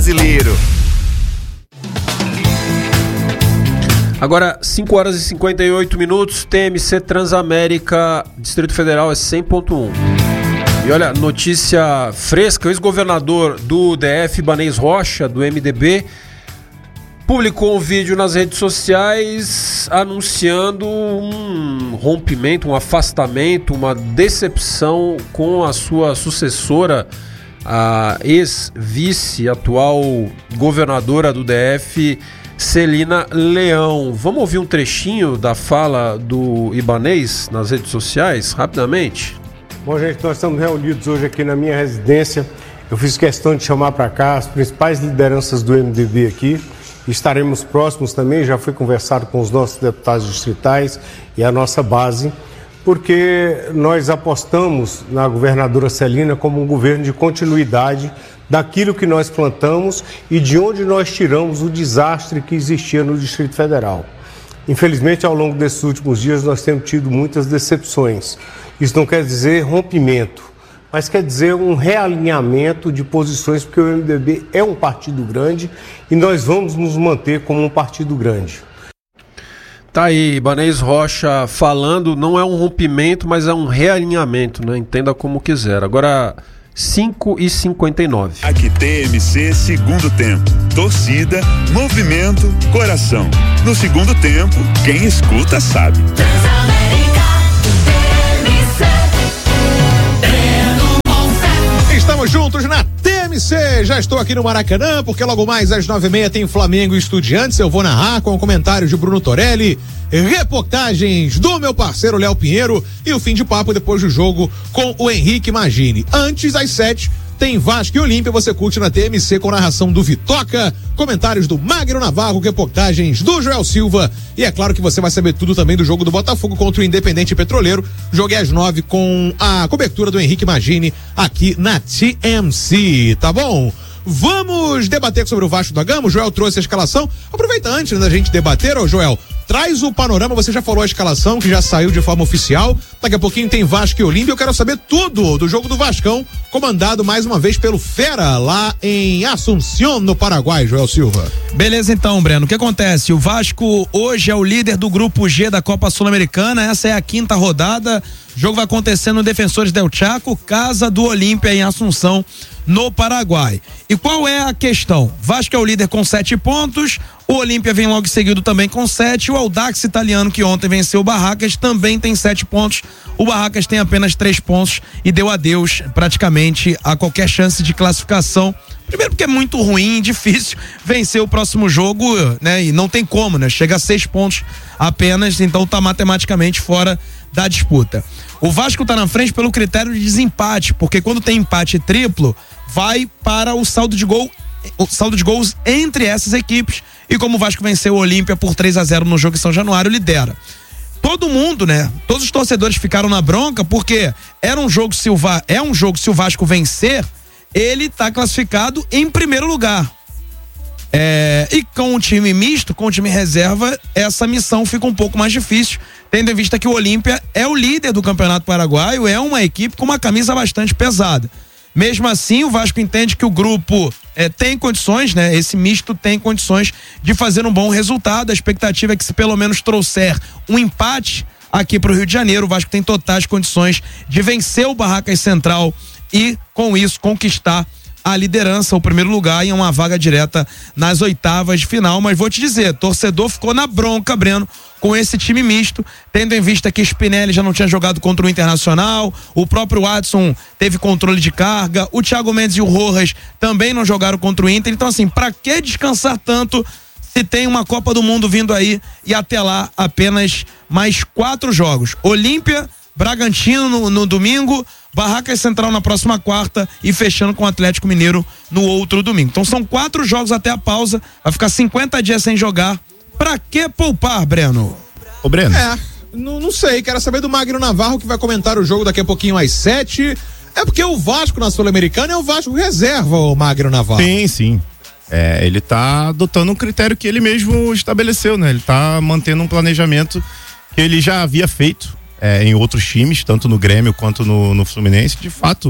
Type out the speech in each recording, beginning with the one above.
Brasileiro. Agora, 5 horas e 58 minutos, TMC Transamérica, Distrito Federal é 100.1. E olha, notícia fresca, o ex-governador do DF, Ibanez Rocha, do MDB, publicou um vídeo nas redes sociais anunciando um rompimento, um afastamento, uma decepção com a sua sucessora, a ex-vice, atual governadora do DF, Celina Leão. Vamos ouvir um trechinho da fala do Ibanez nas redes sociais, rapidamente? Bom, gente, nós estamos reunidos hoje aqui na minha residência. Eu fiz questão de chamar para cá as principais lideranças do MDB aqui. Estaremos próximos também, já foi conversado com os nossos deputados distritais e a nossa base, porque nós apostamos na governadora Celina como um governo de continuidade daquilo que nós plantamos e de onde nós tiramos o desastre que existia no Distrito Federal. Infelizmente, ao longo desses últimos dias, nós temos tido muitas decepções. Isso não quer dizer rompimento, mas quer dizer um realinhamento de posições, porque o MDB é um partido grande e nós vamos nos manter como um partido grande. Tá aí, Ibanez Rocha falando, não é um rompimento, mas é um realinhamento, né? Entenda como quiser. Agora, 5h59. Aqui TMC, segundo tempo. Torcida, movimento, coração. No segundo tempo, quem escuta sabe. Estamos juntos na TMC, já estou aqui no Maracanã, porque logo mais às 9h30 tem Flamengo e Estudiantes, eu vou narrar com comentários de Bruno Torelli, reportagens do meu parceiro Léo Pinheiro e o fim de papo depois do jogo com o Henrique Magini. Antes, às 7h, tem Vasco e Olímpia, você curte na TMC com narração do Vitoca, comentários do Magno Navarro, reportagens do Joel Silva e é claro que você vai saber tudo também do jogo do Botafogo contra o Independente Petroleiro. Jogo é às 9h com a cobertura do Henrique Magini aqui na TMC, tá bom? Vamos debater sobre o Vasco da Gama. O Joel trouxe a escalação. Aproveita antes da gente debater, ô Joel, traz o panorama. Você já falou a escalação que já saiu de forma oficial. Daqui a pouquinho tem Vasco e Olímpia. Eu quero saber tudo do jogo do Vascão, comandado mais uma vez pelo Fera, lá em Assunción, no Paraguai, Joel Silva. Beleza então, Breno. O que acontece? O Vasco hoje é o líder do grupo G da Copa Sul-Americana. Essa é a 5ª rodada. O jogo vai acontecer no Defensores del Chaco, casa do Olímpia em Assunção, no Paraguai. E qual é a questão? Vasco é o líder com 7 pontos, o Olímpia vem logo seguido também com 7, o Audax italiano, que ontem venceu o Barracas, também tem 7 pontos, o Barracas tem apenas 3 pontos e deu adeus praticamente a qualquer chance de classificação. Primeiro porque é muito ruim, difícil vencer o próximo jogo, né? E não tem como, né? Chega a 6 pontos apenas, então tá matematicamente fora da disputa. O Vasco tá na frente pelo critério de desempate, porque quando tem empate triplo, vai para o saldo de gols entre essas equipes, e como o Vasco venceu o Olímpia por 3-0 no jogo em São Januário, lidera. Todo mundo, né? Todos os torcedores ficaram na bronca, porque é um jogo, se o Vasco vencer, ele tá classificado em primeiro lugar. E com o time misto, com o time reserva, essa missão fica um pouco mais difícil, tendo em vista que o Olímpia é o líder do Campeonato Paraguaio, é uma equipe com uma camisa bastante pesada. Mesmo assim, o Vasco entende que o grupo tem condições, né? Esse misto tem condições de fazer um bom resultado. A expectativa é que, se pelo menos trouxer um empate aqui para o Rio de Janeiro, o Vasco tem totais condições de vencer o Barracas Central e, com isso, conquistar a liderança, o primeiro lugar, em uma vaga direta nas oitavas de final. Mas vou te dizer, torcedor ficou na bronca, Breno, com esse time misto, tendo em vista que Spinelli já não tinha jogado contra o Internacional, o próprio Watson teve controle de carga, o Thiago Mendes e o Rojas também não jogaram contra o Inter. Então, assim, pra que descansar tanto se tem uma Copa do Mundo vindo aí e até lá apenas mais 4 jogos? Olímpia, Bragantino no domingo, Barracas Central na próxima quarta e fechando com o Atlético Mineiro no outro domingo. Então são 4 jogos até a pausa, vai ficar 50 dias sem jogar. Pra que poupar, Breno? Ô, Breno. Não sei, quero saber do Magno Navarro, que vai comentar o jogo daqui a pouquinho às 7. É porque o Vasco na Sul-Americana é o Vasco reserva, o Magno Navarro. Sim. Ele tá adotando um critério que ele mesmo estabeleceu, né? Ele tá mantendo um planejamento que ele já havia feito em outros times, tanto no Grêmio quanto no Fluminense. De fato,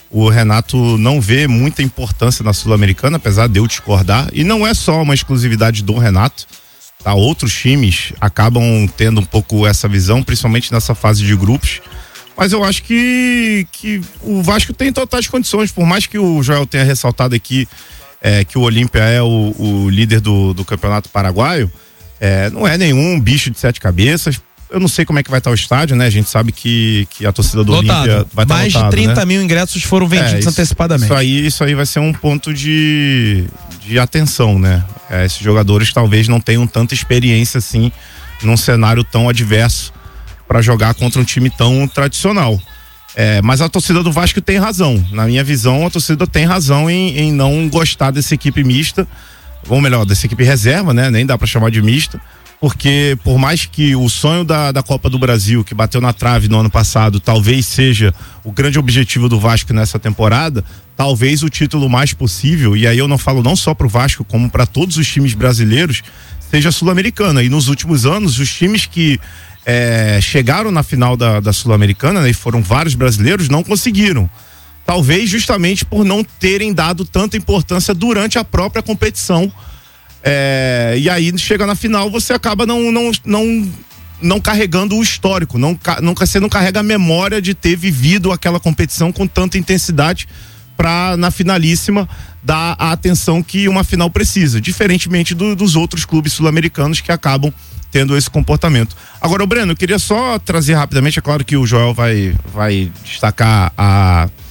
o Renato não vê muita importância na Sul-Americana, apesar de eu discordar, e não é só uma exclusividade do Renato, tá? Outros times acabam tendo um pouco essa visão, principalmente nessa fase de grupos, mas eu acho que o Vasco tem totais condições, por mais que o Joel tenha ressaltado aqui que o Olímpia é o líder do campeonato paraguaio, não é nenhum bicho de 7 cabeças. Eu não sei como é que vai estar o estádio, né? A gente sabe que a torcida do Olímpia vai estar mais lotada, de 30 né? mil ingressos foram vendidos antecipadamente. Isso aí vai ser um ponto de atenção, né? Esses jogadores talvez não tenham tanta experiência assim num cenário tão adverso para jogar contra um time tão tradicional. Mas a torcida do Vasco tem razão. Na minha visão, a torcida tem razão em não gostar dessa equipe mista, ou melhor, dessa equipe reserva, né? Nem dá para chamar de mista, porque por mais que o sonho da Copa do Brasil, que bateu na trave no ano passado, talvez seja o grande objetivo do Vasco nessa temporada, talvez o título mais possível, e aí eu não falo não só pro Vasco, como para todos os times brasileiros, seja a Sul-Americana. E nos últimos anos, os times que chegaram na final da Sul-Americana, né, e foram vários brasileiros, não conseguiram. Talvez justamente por não terem dado tanta importância durante a própria competição. E aí chega na final, você acaba não carregando o histórico, você não carrega a memória de ter vivido aquela competição com tanta intensidade para na finalíssima dar a atenção que uma final precisa, diferentemente dos outros clubes sul-americanos que acabam tendo esse comportamento. Agora, Breno, eu queria só trazer rapidamente, é claro que o Joel vai destacar